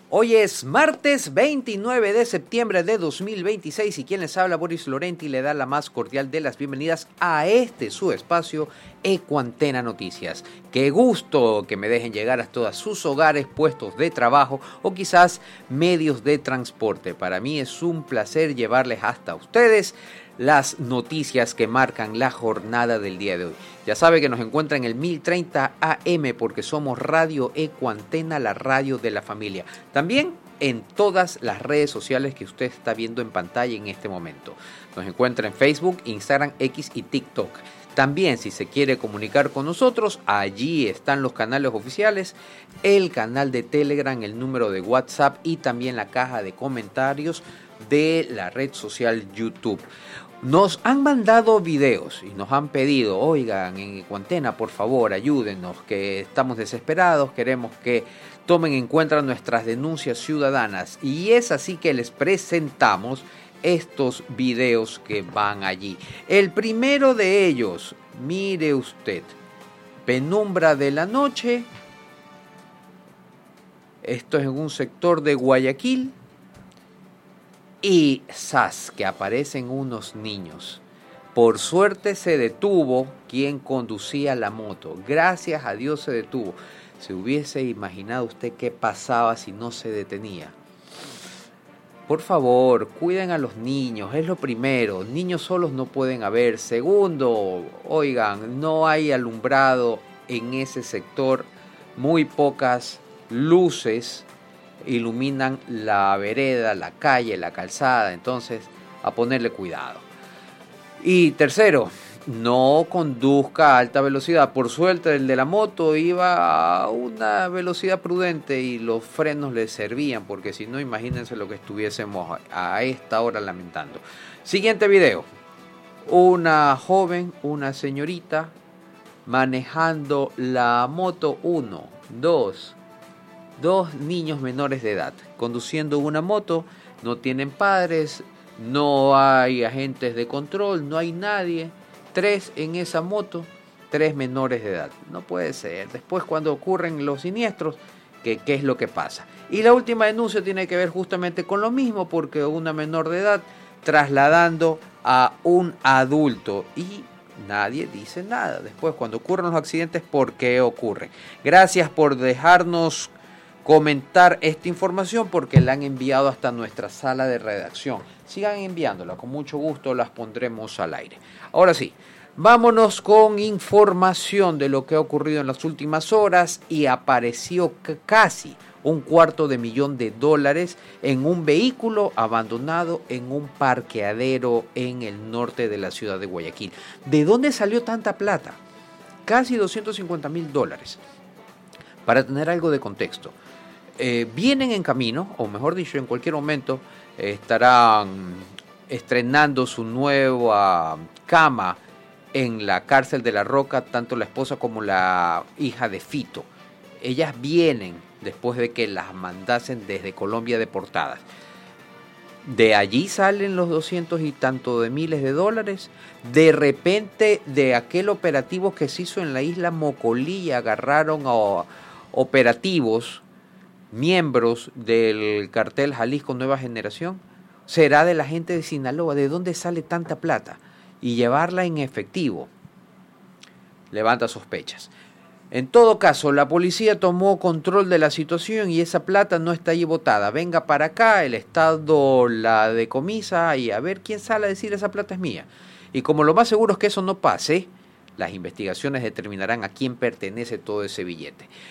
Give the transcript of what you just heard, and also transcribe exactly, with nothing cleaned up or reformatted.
Hoy es martes veintinueve de septiembre de dos mil veintiséis y quien les habla, Boris Lorenti, le da la más cordial de las bienvenidas a este su espacio Ecuantena Noticias. Qué gusto que me dejen llegar a todos sus hogares, puestos de trabajo o quizás medios de transporte. Para mí es un placer llevarles hasta ustedes las noticias que marcan la jornada del día de hoy. Ya sabe que nos encuentra en el mil treinta A M porque somos Radio Ecuantena, la radio de la familia. También en todas las redes sociales que usted está viendo en pantalla en este momento. Nos encuentra en Facebook, Instagram, X y TikTok. También, si se quiere comunicar con nosotros, allí están los canales oficiales, el canal de Telegram, el número de WhatsApp y también la caja de comentarios de la red social YouTube. Nos han mandado videos y nos han pedido, oigan, en Ecuantena, por favor, ayúdenos, que estamos desesperados, queremos que tomen en cuenta nuestras denuncias ciudadanas. Y es así que les presentamos estos videos que van allí. El primero de ellos, mire usted, penumbra de la noche. Esto es en un sector de Guayaquil. Y ¡zas!, que aparecen unos niños. Por suerte se detuvo quien conducía la moto. Gracias a Dios se detuvo. ¿Se hubiese imaginado usted qué pasaba si no se detenía? Por favor, cuiden a los niños, es lo primero. Niños solos no pueden haber. Segundo, oigan, no hay alumbrado en ese sector. Muy pocas luces iluminan la vereda, la calle, la calzada. Entonces, a ponerle cuidado. Y tercero, no conduzca a alta velocidad. Por suerte, el de la moto iba a una velocidad prudente y los frenos le servían, porque si no, imagínense lo que estuviésemos a esta hora lamentando. Siguiente video. Una joven, una señorita, manejando la moto. Uno, dos, dos niños menores de edad, conduciendo una moto. No tienen padres, no hay agentes de control, no hay nadie. Tres en esa moto, tres menores de edad. No puede ser. Después, cuando ocurren los siniestros, ¿qué, qué es lo que pasa? Y la última denuncia tiene que ver justamente con lo mismo, porque una menor de edad trasladando a un adulto y nadie dice nada. Después, cuando ocurren los accidentes, ¿por qué ocurren? Gracias por dejarnos comentar esta información, porque la han enviado hasta nuestra sala de redacción. Sigan enviándola, con mucho gusto las pondremos al aire. Ahora sí, vámonos con información de lo que ha ocurrido en las últimas horas. Y apareció casi un cuarto de millón de dólares en un vehículo abandonado en un parqueadero en el norte de la ciudad de Guayaquil. ¿De dónde salió tanta plata? Casi doscientos cincuenta mil dólares. Para tener algo de contexto, eh, vienen en camino, o mejor dicho, en cualquier momento eh, estarán estrenando su nueva cama en la cárcel de La Roca, tanto la esposa como la hija de Fito. Ellas vienen después de que las mandasen desde Colombia deportadas. De allí salen los doscientos y tanto de miles de dólares. De repente, de aquel operativo que se hizo en la isla Mocolí, agarraron a operativos miembros del cartel Jalisco Nueva Generación. ¿Será de la gente de Sinaloa? ¿De dónde sale tanta plata? Y llevarla en efectivo levanta sospechas. En todo caso, la policía tomó control de la situación y esa plata no está ahí botada. Venga para acá, el Estado la decomisa y a ver quién sale a decir esa plata es mía. Y como lo más seguro es que eso no pase, las investigaciones determinarán a quién pertenece todo ese billete.